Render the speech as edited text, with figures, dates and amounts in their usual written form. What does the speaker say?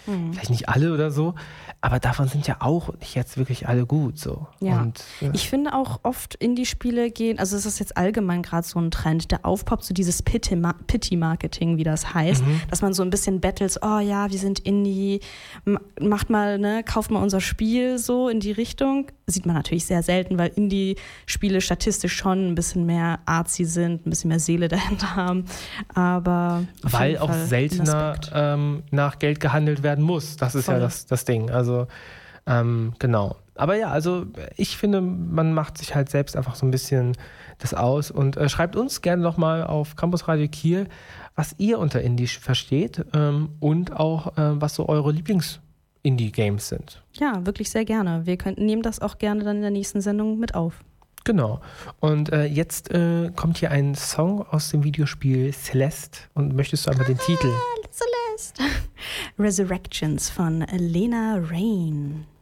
Vielleicht nicht alle oder so, aber davon sind ja auch nicht jetzt wirklich alle gut. So. Ja. Und, ich finde auch oft Indie-Spiele gehen, also es ist jetzt allgemein gerade so ein Trend, der aufpoppt, so dieses Pity-Marketing, wie das heißt, dass man so ein bisschen battles, oh ja, wir sind Indie, macht mal, ne, kauft mal unser Spiel so in die Richtung. Sieht man natürlich sehr selten, weil Indie-Spiele statistisch schon ein bisschen mehr artsy sind, ein bisschen mehr Seele dahinter haben, aber weil auch seltener nach Geld gehandelt werden muss. Das ist ja das Ding. Also, genau. Aber ja, also ich finde, man macht sich halt selbst einfach so ein bisschen das aus und schreibt uns gerne noch mal auf Campus Radio Kiel, was ihr unter Indie versteht und auch, was so eure Lieblings-Indie-Games sind. Ja, wirklich sehr gerne. Wir nehmen das auch gerne dann in der nächsten Sendung mit auf. Genau. Und jetzt kommt hier ein Song aus dem Videospiel Celeste. Und möchtest du einfach den Titel? Celeste. Resurrections von Lena Raine.